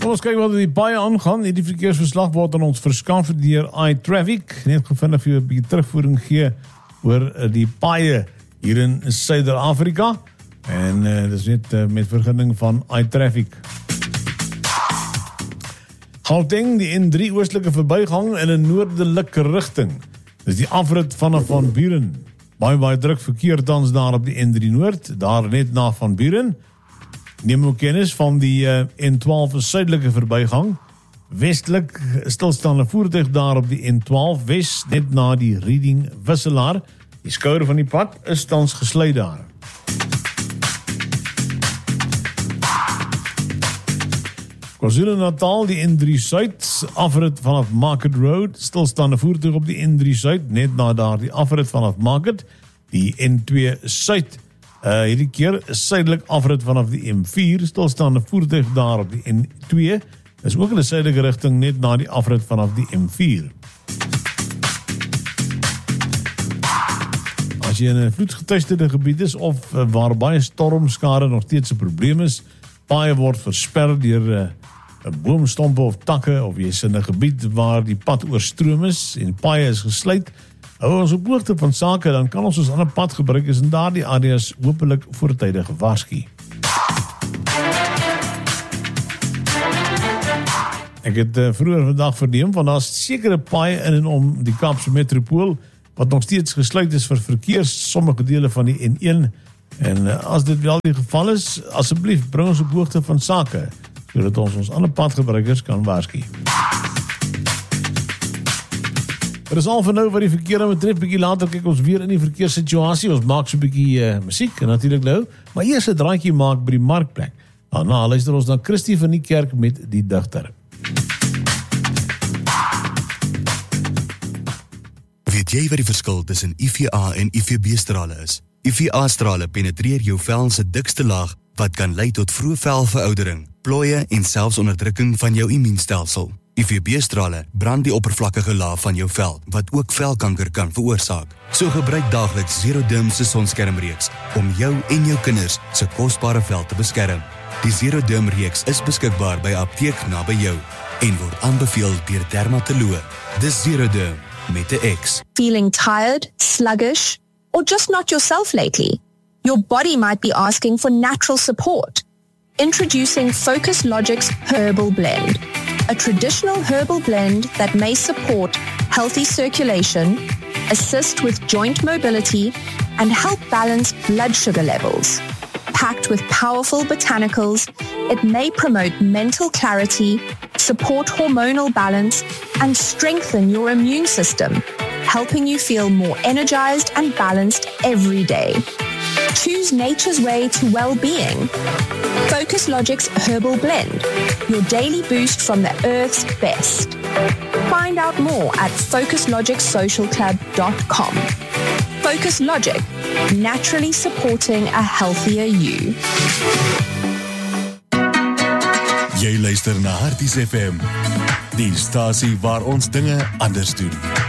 Ons kyk wat die paaie aangaan. Die verkeersverslag word aan ons verskaf deur iTraffic. Net gevindig vir 'n bietjie terugvoering gee oor die paaie hier in Suider-Afrika. En dis net met vergunning van iTraffic. Gauteng, die N3 oostelike verbygang in 'n noordelike rigting. Dis die afrit vanaf Van Buren. Baie druk verkeer tans daar op die N3 Noord, daar net na Van Buren. Neem ook kennis van die N12 suidelike verbygang. Westelik stilstaande voertuig daar op die N12 Wes, net na die Reading wisselaar. Die skouer van die pad is tans gesluit daar. KwaZulu-Natal, die N3 Suid, afrit vanaf Market Road, stilstaande voertuig op die N3 Suid, net na daar die afrit vanaf Market, die N2 Suid, hierdie keer suidelik afrit vanaf die M4, stilstaande voertuig daar op die N2, is ook in die suidelike rigting net na die afrit vanaf die M4. As jy in 'n vloedgetuisterde gebied is of waar baie stormskade nog steeds 'n probleem is, paaie word versper deur boomstompe of takke, of jy is in 'n gebied waar die pad oorstroom is en paaie is gesluit, hou ons op hoogte van sake, dan kan ons ander pad gebruik is in daardie areas hopelik voortydig gewaarsku. Ek het vroeër vandag verneem van daar's sekere paaie in en om die Kaapse metropool wat nog steeds gesluit is vir verkeer, sommige dele van die N1. En as dit wel die geval is, asseblief bring ons op hoogte van sake, sodat ons ander padgebruikers kan waarsku. Dit is al vir nou wat die verkeer betref. Bietjie later kyk ons weer in die verkeerssituasie. Ons maak so 'n bietjie musiek, natuurlik nou, maar eers 'n draadjie maak by die markplek. Daarna luister ons na Christie van die kerk met die digter. Weet jy wat die verskil tussen UVA en UVB-strale is? UVA-strale penetreer jou vel se dikste laag wat kan lei tot vroeë velveroudering, plooie en selfs onderdrukking van jou immuunstelsel. UVB-strale brand die oppervlakkige laag van jou vel wat ook velkanker kan veroorsaak. So gebruik daagliks Zeroderm se sonskermreeks om jou en jou kinders se kosbare vel te beskerm. Die Zeroderm reeks is beskikbaar by 'n apteek naby jou en word aanbeveel deur dermatoloë. Dis Zeroderm met 'n X. Feeling tired, sluggish, or just not yourself lately? Your body might be asking for natural support. Introducing Focus Logic's Herbal Blend, a traditional herbal blend that may support healthy circulation, assist with joint mobility, and help balance blood sugar levels. Packed with powerful botanicals, it may promote mental clarity, support hormonal balance, and strengthen your immune system, helping you feel more energized and balanced every day. Choose nature's way to well-being. Focus Logic's Herbal Blend, your daily boost from the earth's best. Find out more at FocusLogicSocialClub.com. Focus Logic, naturally supporting a healthier you. Jy luister na Harties FM, die stasie waar ons dinge anders doen.